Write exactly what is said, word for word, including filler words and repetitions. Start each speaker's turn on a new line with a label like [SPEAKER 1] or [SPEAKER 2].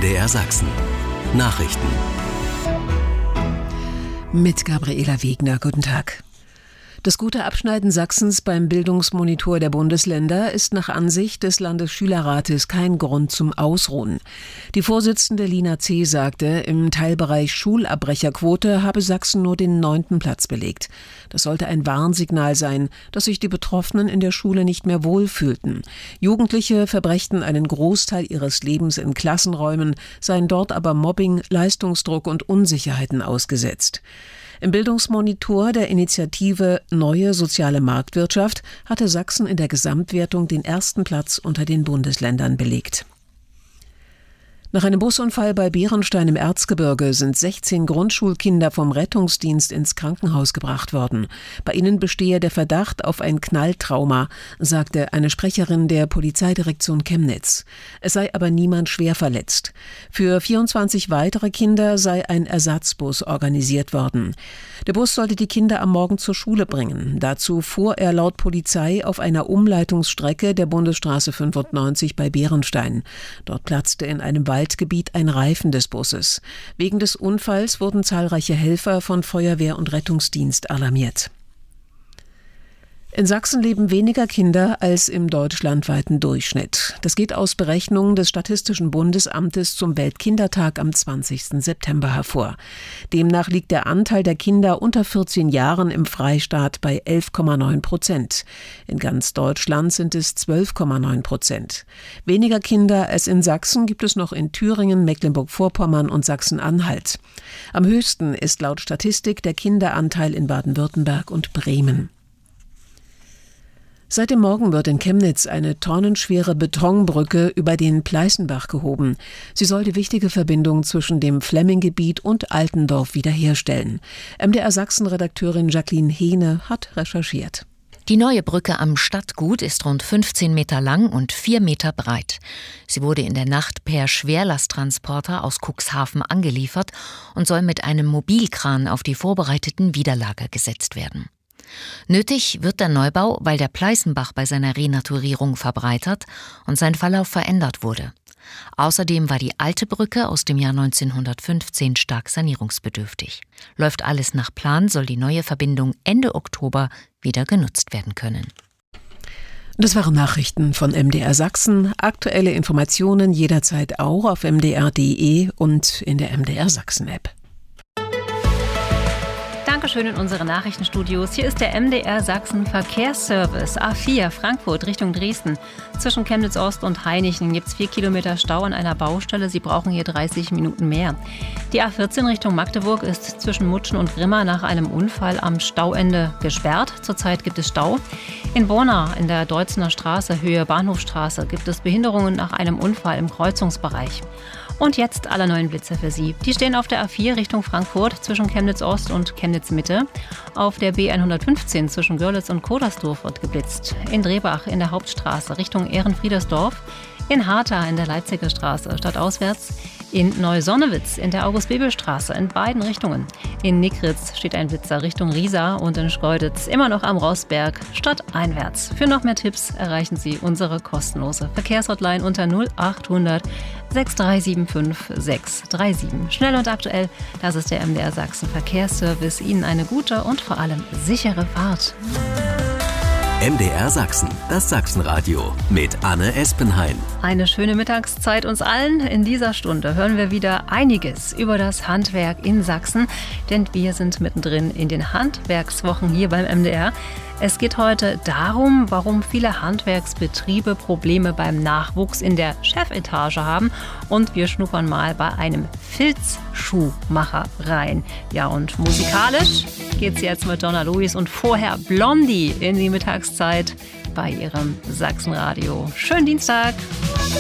[SPEAKER 1] M D R Sachsen. Nachrichten.
[SPEAKER 2] Mit Gabriela Wegner. Guten Tag. Das gute Abschneiden Sachsens beim Bildungsmonitor der Bundesländer ist nach Ansicht des Landesschülerrates kein Grund zum Ausruhen. Die Vorsitzende Lina C. sagte, im Teilbereich Schulabbrecherquote habe Sachsen nur den neunten Platz belegt. Das sollte ein Warnsignal sein, dass sich die Betroffenen in der Schule nicht mehr wohlfühlten. Jugendliche verbrächten einen Großteil ihres Lebens in Klassenräumen, seien dort aber Mobbing, Leistungsdruck und Unsicherheiten ausgesetzt. Im Bildungsmonitor der Initiative Neue soziale Marktwirtschaft hatte Sachsen in der Gesamtwertung den ersten Platz unter den Bundesländern belegt. Nach einem Busunfall bei Bärenstein im Erzgebirge sind sechzehn Grundschulkinder vom Rettungsdienst ins Krankenhaus gebracht worden. Bei ihnen bestehe der Verdacht auf ein Knalltrauma, sagte eine Sprecherin der Polizeidirektion Chemnitz. Es sei aber niemand schwer verletzt. Für vierundzwanzig weitere Kinder sei ein Ersatzbus organisiert worden. Der Bus sollte die Kinder am Morgen zur Schule bringen. Dazu fuhr er laut Polizei auf einer Umleitungsstrecke der Bundesstraße fünfundneunzig bei Bärenstein. Dort platzte in einem Waldgebiet ein Reifen des Busses. Wegen des Unfalls wurden zahlreiche Helfer von Feuerwehr und Rettungsdienst alarmiert. In Sachsen leben weniger Kinder als im deutschlandweiten Durchschnitt. Das geht aus Berechnungen des Statistischen Bundesamtes zum Weltkindertag am zwanzigsten September hervor. Demnach liegt der Anteil der Kinder unter vierzehn Jahren im Freistaat bei elf Komma neun Prozent. In ganz Deutschland sind es zwölf Komma neun Prozent. Weniger Kinder als in Sachsen gibt es noch in Thüringen, Mecklenburg-Vorpommern und Sachsen-Anhalt. Am höchsten ist laut Statistik der Kinderanteil in Baden-Württemberg und Bremen. Seit dem Morgen wird in Chemnitz eine tonnenschwere Betonbrücke über den Pleißenbach gehoben. Sie soll die wichtige Verbindung zwischen dem Flemminggebiet und Altendorf wiederherstellen. M D R Sachsen-Redakteurin Jacqueline Hehne hat recherchiert.
[SPEAKER 3] Die neue Brücke am Stadtgut ist rund fünfzehn Meter lang und vier Meter breit. Sie wurde in der Nacht per Schwerlasttransporter aus Cuxhaven angeliefert und soll mit einem Mobilkran auf die vorbereiteten Widerlager gesetzt werden. Nötig wird der Neubau, weil der Pleißenbach bei seiner Renaturierung verbreitert und sein Verlauf verändert wurde. Außerdem war die alte Brücke aus dem Jahr neunzehnhundertfünfzehn stark sanierungsbedürftig. Läuft alles nach Plan, soll die neue Verbindung Ende Oktober wieder genutzt werden können.
[SPEAKER 2] Das waren Nachrichten von M D R Sachsen. Aktuelle Informationen jederzeit auch auf m d r punkt d e und in der M D R Sachsen-App.
[SPEAKER 4] Dankeschön in unsere Nachrichtenstudios. Hier ist der M D R Sachsen Verkehrsservice. A vier Frankfurt Richtung Dresden. Zwischen Chemnitz Ost und Hainichen gibt es vier Kilometer Stau an einer Baustelle. Sie brauchen hier dreißig Minuten mehr. Die A vierzehn Richtung Magdeburg ist zwischen Mutschen und Grimma nach einem Unfall am Stauende gesperrt. Zurzeit gibt es Stau. In Borna in der Deutzener Straße, Höhe Bahnhofstraße, gibt es Behinderungen nach einem Unfall im Kreuzungsbereich. Und jetzt alle neuen Blitzer für Sie. Die stehen auf der A vier Richtung Frankfurt zwischen Chemnitz Ost und Chemnitz Mitte. Auf der B hundertfünfzehn zwischen Görlitz und Kodersdorf wird geblitzt. In Drehbach in der Hauptstraße Richtung Ehrenfriedersdorf. In Harta in der Leipziger Straße stadtauswärts. In Neusonnewitz in der August-Bebel-Straße in beiden Richtungen. In Nickritz steht ein Blitzer Richtung Riesa und in Schkeuditz immer noch am Rossberg stadteinwärts. Für noch mehr Tipps erreichen Sie unsere kostenlose Verkehrshotline unter null achthundert sechs drei sieben fünf sechs drei sieben. Schnell und aktuell, das ist der M D R Sachsen Verkehrsservice. Ihnen eine gute und vor allem sichere Fahrt.
[SPEAKER 1] M D R Sachsen, das Sachsenradio mit Anne Espenhain.
[SPEAKER 4] Eine schöne Mittagszeit uns allen. In dieser Stunde hören wir wieder einiges über das Handwerk in Sachsen, denn wir sind mittendrin in den Handwerkswochen hier beim M D R. Es geht heute darum, warum viele Handwerksbetriebe Probleme beim Nachwuchs in der Chefetage haben. Und wir schnuppern mal bei einem Filzschuhmacher rein. Ja, und musikalisch geht's jetzt mit Donna Louis und vorher Blondie in die Mittagszeit bei ihrem Sachsenradio. Schönen Dienstag!